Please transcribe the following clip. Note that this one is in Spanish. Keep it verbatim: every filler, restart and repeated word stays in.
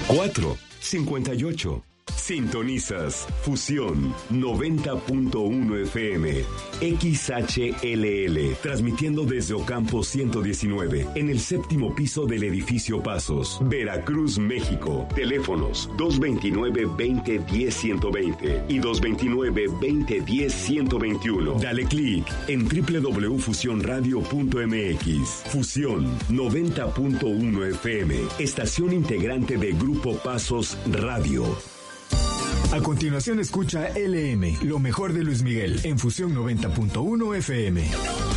cuatro cincuenta y ocho. Sintonizas Fusión noventa punto uno F M, X H L L, transmitiendo desde Ocampo ciento diecinueve, en el séptimo piso del edificio Pasos, Veracruz, México. Teléfonos dos veintinueve, veinte, diez, ciento veinte y dos veintinueve, veinte, diez, ciento veintiuno. Dale clic en doble u doble u doble u punto fusión radio punto m x. Fusión noventa punto uno F M, estación integrante de Grupo Pasos Radio. A continuación escucha L M, lo mejor de Luis Miguel, en Fusión noventa punto uno F M.